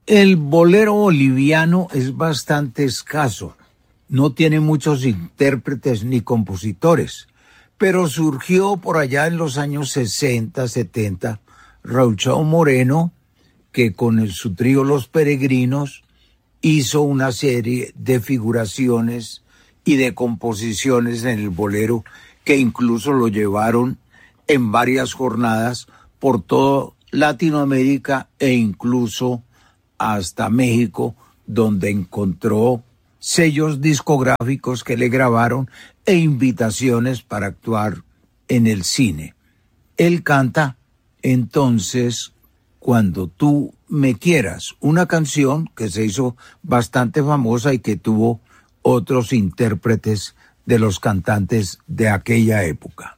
El bolero boliviano es bastante escaso, no tiene muchos intérpretes ni compositores, pero surgió por allá en los años 60, 70, Rauchao Moreno, que con su trío Los Peregrinos hizo una serie de figuraciones y de composiciones en el bolero que incluso lo llevaron en varias jornadas por toda Latinoamérica e incluso hasta México, donde encontró sellos discográficos que le grabaron e invitaciones para actuar en el cine. Él canta entonces Cuando tú me quieras, una canción que se hizo bastante famosa y que tuvo otros intérpretes de los cantantes de aquella época.